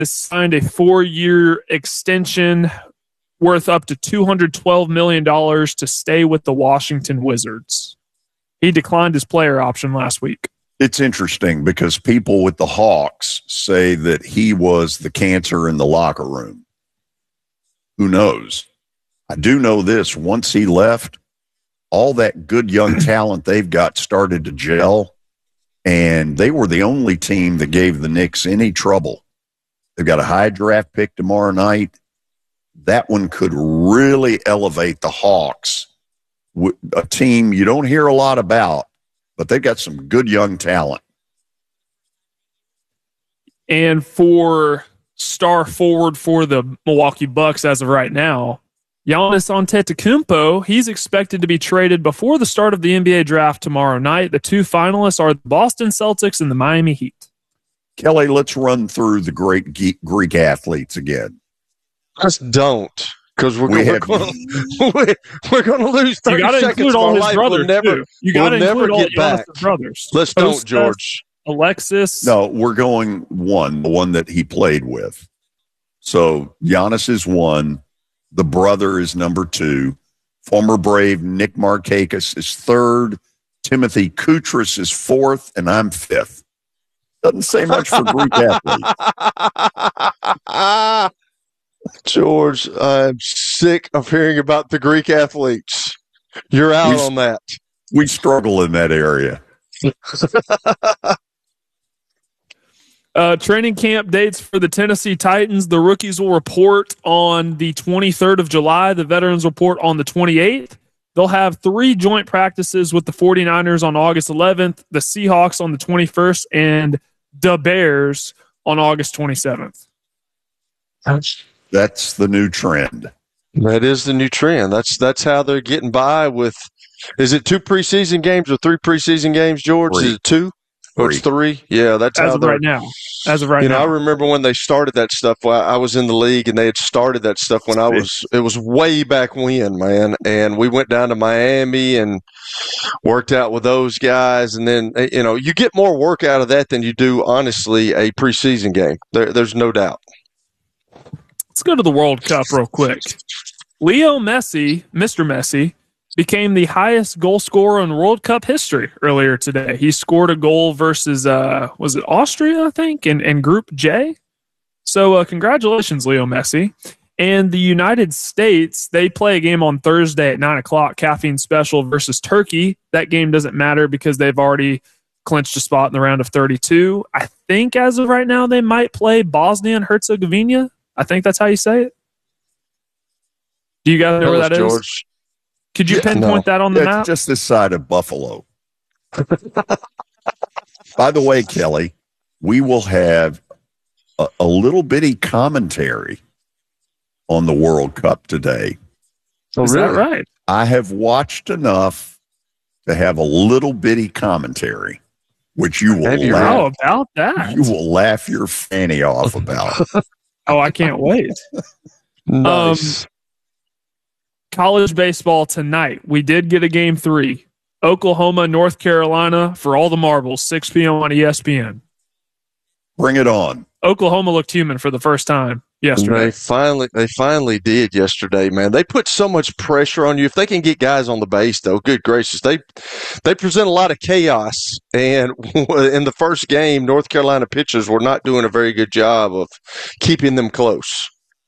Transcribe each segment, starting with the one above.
signed a 4-year extension worth up to $212 million to stay with the Washington Wizards. He declined his player option last week. It's interesting because people with the Hawks say that he was the cancer in the locker room. Who knows? I do know this. Once he left, all that good young talent they've got started to gel, and they were the only team that gave the Knicks any trouble. They've got a high draft pick tomorrow night. That one could really elevate the Hawks, a team you don't hear a lot about, but they've got some good young talent. And for star forward for the Milwaukee Bucks as of right now, Giannis Antetokounmpo, he's expected to be traded before the start of the NBA draft tomorrow night. The two finalists are the Boston Celtics and the Miami Heat. Kelly, let's run through the great Greek athletes again. Just don't, because we're going to lose 30 seconds of our life. We'll never get back. Brothers. Let's don't, George. Alexis. No, we're going the one that he played with. So Giannis is one. The brother is number 2. Former Brave Nick Markakis is 3rd. Timothy Koutras is 4th, and I'm 5th. Doesn't say much for Greek athletes. George, I'm sick of hearing about the Greek athletes. You're out on that. We struggle in that area. Training camp dates for the Tennessee Titans. The rookies will report on the 23rd of July. The veterans report on the 28th. They'll have 3 joint practices with the 49ers on August 11th, the Seahawks on the 21st, and the Bears on August 27th. That's the new trend. That is the new trend. That's how they're getting by with. Is it 2 preseason games or 3 preseason games, George? 3. Is it 2? Oh, it's 3? Yeah, that's as how of right now. As of right now. I remember when they started that stuff. I was in the league, and they had started that stuff when it was way back when, man. And we went down to Miami and worked out with those guys. And then, you get more work out of that than you do, honestly, a preseason game. There's no doubt. Let's go to the World Cup real quick. Leo Messi, Mr. Messi, became the highest goal scorer in World Cup history earlier today. He scored a goal versus, was it Austria, I think, in Group J? So congratulations, Leo Messi. And the United States, they play a game on Thursday at 9 o'clock, Caffeine Special versus Turkey. That game doesn't matter because they've already clinched a spot in the round of 32. I think as of right now, they might play Bosnia and Herzegovina. I think that's how you say it. Do you guys know where that George. is? Could you pinpoint that on the map? It's just this side of Buffalo. By the way, Kelly, we will have a little bitty commentary on the World Cup today. Oh, is that right? I have watched enough to have a little bitty commentary, which you will laugh. How about that? You will laugh your fanny off about. Oh, I can't wait. Nice. College baseball tonight. We did get a game 3. Oklahoma, North Carolina for all the marbles, 6 p.m. on ESPN. Bring it on. Oklahoma looked human for the first time yesterday. They finally did yesterday, man. They put so much pressure on you. If they can get guys on the base, though, good gracious, they present a lot of chaos. And in the first game, North Carolina pitchers were not doing a very good job of keeping them close.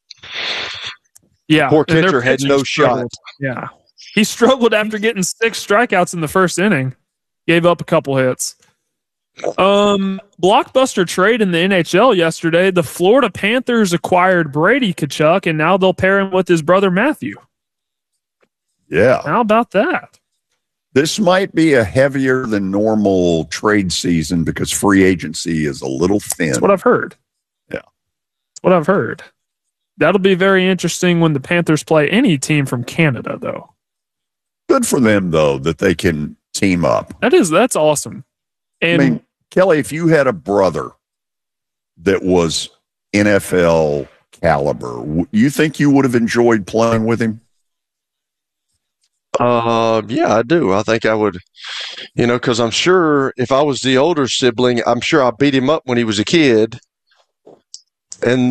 Yeah, poor catcher had no shot. Yeah, he struggled after getting 6 strikeouts in the first inning. Gave up a couple hits. Blockbuster trade in the NHL yesterday. The Florida Panthers acquired Brady Tkachuk, and now they'll pair him with his brother Matthew. Yeah, how about that? This might be a heavier than normal trade season because free agency is a little thin. That's what I've heard. Yeah, that's what I've heard. That'll be very interesting when the Panthers play any team from Canada, though. Good for them, though, that they can team up. That's awesome. And I mean, Kelly, if you had a brother that was NFL caliber, you think you would have enjoyed playing with him? Yeah, I do. I think I would, because I'm sure if I was the older sibling, I'm sure I beat him up when he was a kid. and